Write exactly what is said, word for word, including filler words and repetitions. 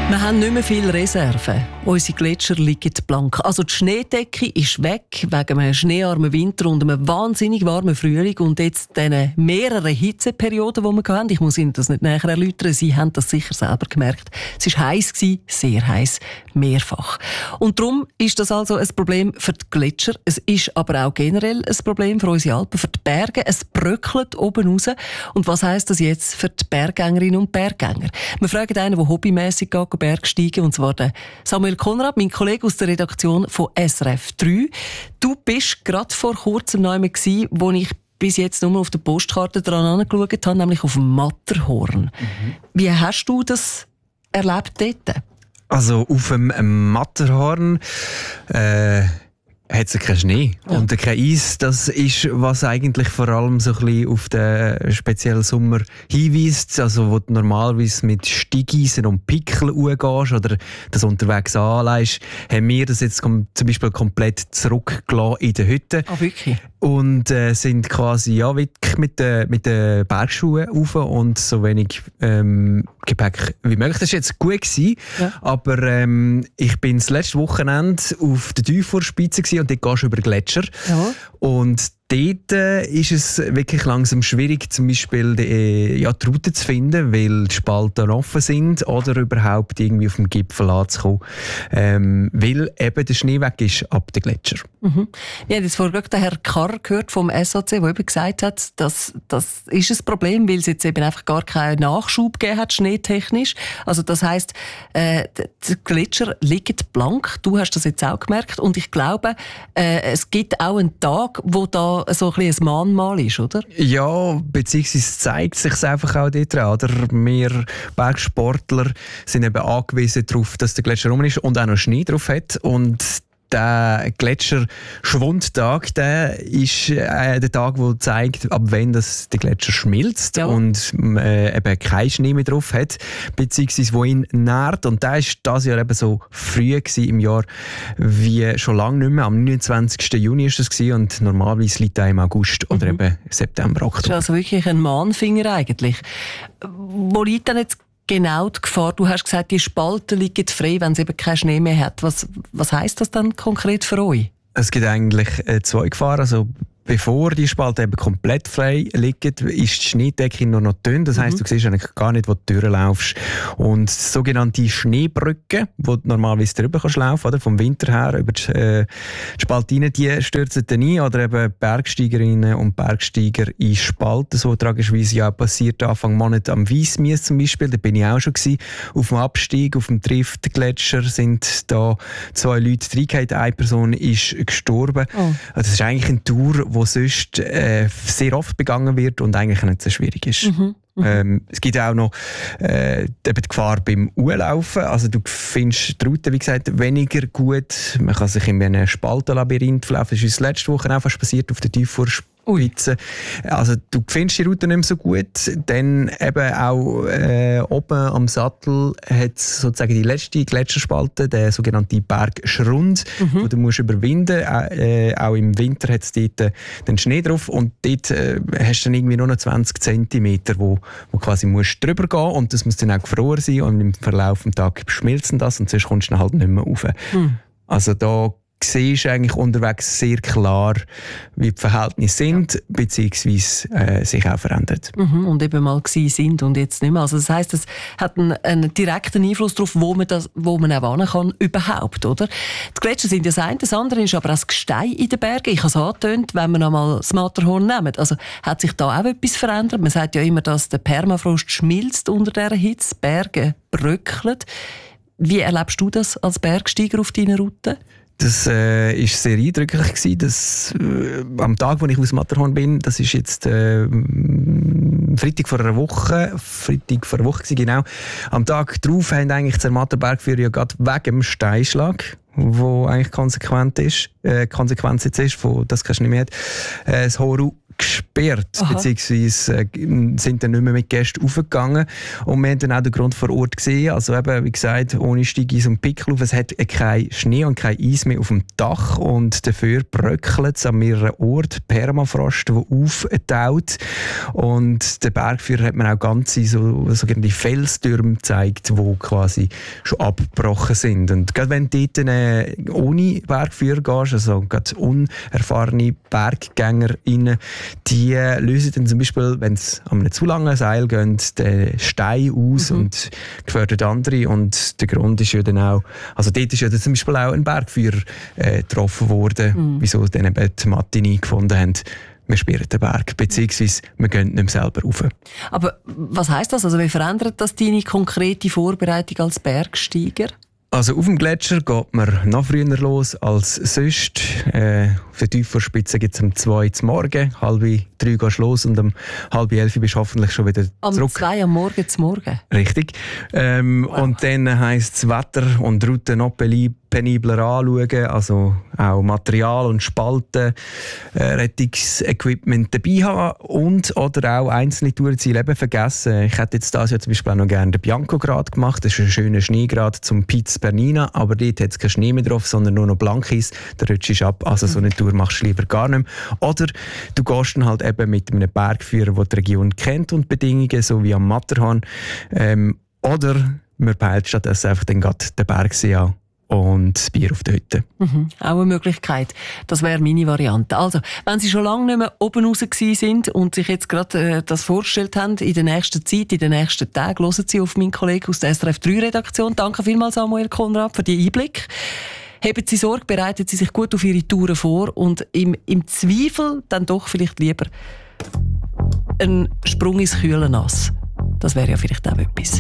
Wir haben nicht mehr viele Reserven. Unsere Gletscher liegen blank. Also die Schneedecke ist weg wegen einem schneearmen Winter und einem wahnsinnig warmen Frühling und jetzt diesen mehreren Hitzeperioden, die wir hatten. Ich muss Ihnen das nicht näher erläutern. Sie haben das sicher selber gemerkt. Es war heiß, sehr heiß, mehrfach. Und darum ist das also ein Problem für die Gletscher. Es ist aber auch generell ein Problem für unsere Alpen, für die Berge. Es bröckelt oben raus. Und was heisst das jetzt für die Berggängerinnen und Berggänger? Wir fragen einen, der hobbymässig geht, Bergsteigen, und zwar den Samuel Konrad, mein Kollege aus der Redaktion von S R F drei. Du bist gerade vor kurzem noch einmal gewesen, wo ich bis jetzt nur auf der Postkarte dran angeschaut habe, nämlich auf dem Matterhorn. Mhm. Wie hast du das erlebt dort? Also auf dem Matterhorn äh, hat es keinen Schnee ja. und kein Eis. Das ist, was eigentlich vor allem so ein bisschen auf den speziellen Sommer hinweist. Also wo du normalerweise mit Steigeisen und Pickeln umgehst oder das unterwegs anlegst, haben wir das jetzt zum Beispiel komplett zurückgelassen in der Hütte. Ah, wirklich? Und äh, sind quasi ja, wirklich mit den mit den Bergschuhen rauf und so wenig ähm, Gepäck wie möglich. Das war jetzt gut gewesen, ja. aber ähm, ich bin das letzte Wochenende auf der Teuforspitze und dort gehst du über Gletscher. Ja. Und dort äh, ist es wirklich langsam schwierig, zum Beispiel die, ja, die Route zu finden, weil die Spalten offen sind oder überhaupt irgendwie auf dem Gipfel anzukommen. Ähm, weil eben der Schnee weg ist ab den Gletscher. Mhm. Wir haben jetzt vorhin gerade den Herrn Karr gehört vom S A C, der eben gesagt hat, dass das ist ein Problem, weil es jetzt eben einfach gar keinen Nachschub gegeben hat, schneetechnisch. Also das heisst, äh, die Gletscher liegen blank. Du hast das jetzt auch gemerkt. Und ich glaube, äh, es gibt auch einen Tag, wo da so ein bisschen ein Mahnmal ist, oder? Ja, beziehungsweise zeigt sich es einfach auch dort dran. Oder? Wir Bergsportler sind eben angewiesen darauf, dass der Gletscher rum ist und auch noch Schnee drauf hat. Und der Gletscherschwundtag, der ist äh, der Tag, der zeigt, ab wann das der Gletscher schmilzt ja. und äh, eben keinen Schnee mehr drauf hat, beziehungsweise wo ihn nährt. Und der war dieses Jahr eben so früh im Jahr wie schon lange nicht mehr. Am neunundzwanzigsten Juni war das gewesen, und normalerweise liegt er im August mhm. oder eben September, Oktober. Das ist also wirklich ein Mahnfinger eigentlich. Wo liegt denn jetzt genau die Gefahr? Du hast gesagt, die Spalten liegen frei, wenn es eben keinen Schnee mehr hat. Was, was heisst das dann konkret für euch? Es gibt eigentlich äh, zwei Gefahren. Also, bevor die Spalten eben komplett frei liegen, ist die Schneedecke nur noch dünn. Das heisst, mhm. du siehst eigentlich gar nicht, wo du durchlaufst. Und sogenannte Schneebrücken, wo du normalerweise drüber kannst laufen, oder? Vom Winter her über die, äh, die Spalten, die stürzen dann ein. Oder eben Bergsteigerinnen und Bergsteiger in Spalten. So tragischerweise ja passiert Anfang Monat am Weissmies zum Beispiel. Da bin ich auch schon gewesen. Auf dem Abstieg, auf dem Trift-Gletscher sind da zwei Leute reingefallen. Eine Person ist gestorben. Oh. Das ist eigentlich eine Tour, wo sonst äh, sehr oft begangen wird und eigentlich nicht so schwierig ist. Mhm, ähm, es gibt auch noch äh, die Gefahr beim Urlaufen. Also du findest die Route, wie gesagt, weniger gut. Man kann sich in einem Spaltenlabyrinth verlaufen. Das ist uns letzte Woche auch fast passiert auf der Teuforspitze. Also du findest die Route nicht mehr so gut. Dann eben auch äh, oben am Sattel hat es sozusagen die letzte Gletscherspalte, der sogenannte Bergschrund, mhm. wo du musst überwinden. Äh, auch im Winter hat es dort äh, den Schnee drauf und dort äh, hast du dann irgendwie nur noch zwanzig Zentimeter, wo, wo quasi musst drüber gehen, und das muss dann auch gefroren sein und im Verlauf des Tages schmilzt das und sonst kommst du dann halt nicht mehr rauf. Mhm. Also da siehst eigentlich unterwegs sehr klar, wie die Verhältnisse sind, ja. beziehungsweise äh, sich auch verändert. Mhm, und eben mal gewesen sind und jetzt nicht mehr. Also das heisst, es hat einen, einen direkten Einfluss darauf, wo man, das, wo man auch hin kann, überhaupt, oder? Die Gletscher sind ja das eine, das andere ist aber auch das Gestein in den Bergen. Ich habe es angetönt, wenn wir einmal das Matterhorn nehmen. Also hat sich da auch etwas verändert? Man sagt ja immer, dass der Permafrost schmilzt unter dieser Hitze, Berge bröckeln. Wie erlebst du das als Bergsteiger auf deiner Route? Das äh, ist sehr eindrücklich gewesen, dass äh, am Tag, wo ich aus Matterhorn bin, das ist jetzt äh, Freitag vor einer Woche, Freitag vor einer Woche gewesen, genau. Am Tag darauf haben eigentlich die Zermatt-Bergführer ja gerade wegen dem Steinschlag, wo eigentlich konsequent ist, äh, Konsequenz jetzt ist, von das kannst du nicht mehr, äh, das Horu gesperrt, Aha. beziehungsweise äh, sind dann nicht mehr mit Gästen raufgegangen. Und wir haben dann auch den Grund vor Ort gesehen. Also eben, wie gesagt, ohne Steigeis und Pickel auf. Es hat kein Schnee und kein Eis mehr auf dem Dach und dafür bröckelt es an mehreren Orten. Permafrost, der auftaut. Und der Bergführer hat mir auch ganze so, sogenannte Felstürme gezeigt, die quasi schon abgebrochen sind. Und gerade wenn du dort äh, ohne Bergführer gehst, also gerade unerfahrene BerggängerInnen, die äh, lösen dann zum Beispiel, wenn es an einem zu langen Seil geht, den Stein aus mhm. und gefährdet andere. Und der Grund ist ja dann auch, also dort ist ja dann zum Beispiel auch ein Bergführer äh, getroffen worden, mhm. wieso dann eben die Mathe gefunden haben. Wir sperren den Berg, beziehungsweise wir gehen nicht mehr selber rauf. Aber was heisst das? Also wie verändert das deine konkrete Vorbereitung als Bergsteiger? Also auf dem Gletscher geht man noch früher los als sonst. Äh, auf der Tiefvorspitze gibt es um zwei Uhr morgen, halb drei gehst du los und um halb elf bist du hoffentlich schon wieder um zurück. Um zwei am Morgen zum Morgen? Richtig. Ähm, wow. Und dann heisst es Wetter und Route noch penibler anschauen, also auch Material und Spalten, äh, Rettungsequipment dabei haben und oder auch einzelne Tourziele eben vergessen. Ich hätte jetzt das Jahr zum Beispiel auch noch gerne den Bianco-Grad gemacht, das ist ein schöner Schneegrad zum Piz Bernina, aber dort hat es keinen Schnee mehr drauf, sondern nur noch Blankis, da rutschst du ab, also so eine Tour machst du lieber gar nicht mehr. Oder du gehst dann halt eben mit einem Bergführer, der die Region kennt und Bedingungen, so wie am Matterhorn, ähm, oder man peilt stattdessen einfach den, den Bergsee an und das Bier auf der Hütte. Mhm, auch eine Möglichkeit. Das wäre meine Variante. Also, wenn Sie schon lange nicht mehr oben raus gewesen sind und sich jetzt gerade äh, das vorgestellt haben, in der nächsten Zeit, in den nächsten Tagen, hören Sie auf meinen Kollegen aus der S R F drei Redaktion. Danke vielmals, Samuel Konrad, für die Einblick. Haben Sie Sorge, bereiten Sie sich gut auf Ihre Touren vor und im, im Zweifel dann doch vielleicht lieber einen Sprung ins kühle Nass. Das wäre ja vielleicht auch etwas.